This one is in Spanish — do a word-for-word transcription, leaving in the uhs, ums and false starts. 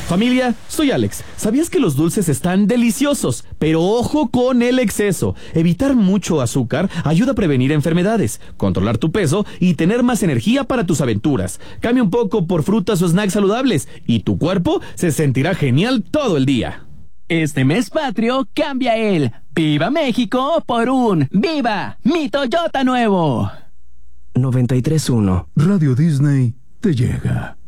Familia, soy Alex. ¿Sabías que los dulces están deliciosos? Pero ojo con el exceso. Evitar mucho azúcar ayuda a prevenir enfermedades, controlar tu peso y tener más energía para tus aventuras. Cambia un poco por frutas o snacks saludables y tu cuerpo se sentirá genial todo el día. Este mes patrio cambia el ¡Viva México! Por un ¡Viva mi Toyota nuevo! noventa y tres punto uno Radio Disney te llega.